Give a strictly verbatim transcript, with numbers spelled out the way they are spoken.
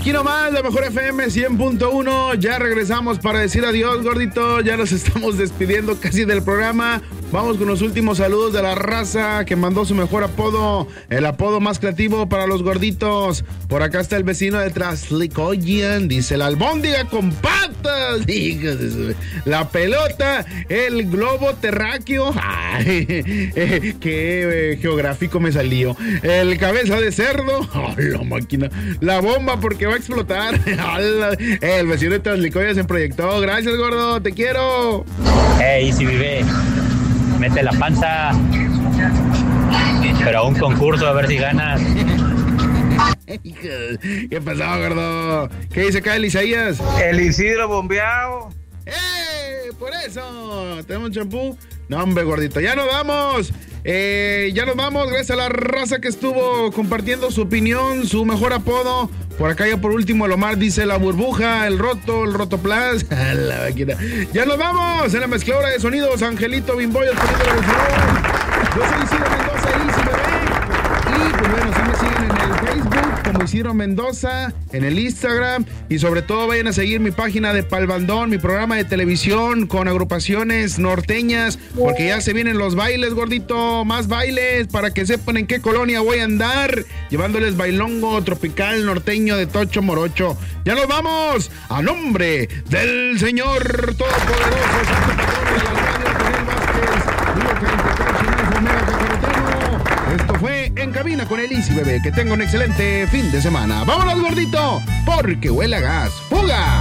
Aquí nomás, la mejor F M cien punto uno. Ya regresamos para decir adiós, gordito. Ya nos estamos despidiendo casi del programa. Vamos con los últimos saludos de la raza que mandó su mejor apodo, el apodo más creativo para los gorditos. Por acá está el vecino de Traslicoyan, dice la albóndiga con patas, la pelota, el globo terráqueo, ay, eh, qué eh, geográfico me salió, el cabeza de cerdo, oh, la máquina, la bomba porque va a explotar, el vecino de Traslicoyan se proyectó, gracias gordo, te quiero. Hey, si vive. Mete la panza, pero a un concurso a ver si ganas. ¿Qué pasó, gordo? ¿Qué dice acá el Isaías? El Isidro bombeado. ¡Eh! Por eso, ¿tenemos champú? No, hombre, gordito, ya nos vamos. Eh, ya nos vamos, gracias a la raza que estuvo compartiendo su opinión, su mejor apodo. Por acá ya por último el Omar dice la burbuja, el roto, el rotoplas. La máquina. Ya nos vamos en la mezcladora de sonidos, Angelito Bimboy, el sonido del Yo soy Isidro Mendoza y si me ven. Y pues bueno, si me siguen en el Facebook como Isidro Mendoza, en el Instagram y sobre todo vayan a seguir mi página de Palbandón, mi programa de televisión con agrupaciones norteñas, porque ya se vienen los bailes, gordito, más bailes para que sepan en qué colonia voy a andar, llevándoles bailongo tropical norteño de Tocho Morocho. Ya nos vamos, a nombre del Señor Todopoderoso, Santo Patrón de la Radio, Daniel Vázquez, Río Caintecoche, Nufo, Mega Cacaroteno. Esto fue En Cabina con el Easy, bebé. Que tenga un excelente fin de semana. ¡Vámonos, gordito! Porque huele a gas. ¡Fuga!